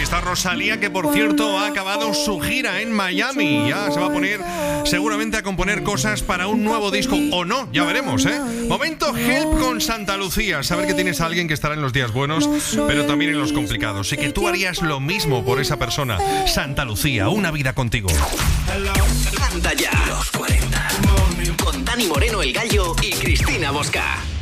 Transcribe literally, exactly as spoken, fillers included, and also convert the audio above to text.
está Rosalía, que por cierto ha acabado su gira en Miami. Ya se va a poner seguramente a componer cosas para un nuevo disco, o no, ya veremos, ¿eh? Momento Help con Santa Lucía. Saber que tienes a alguien que estará en los días buenos, pero también en los complicados, y que tú harías lo mismo por esa persona. Santa Lucía, una vida contigo. Anda ya. Los cuarenta. Con Dani Moreno, el Gallo, y Cristina Bosca.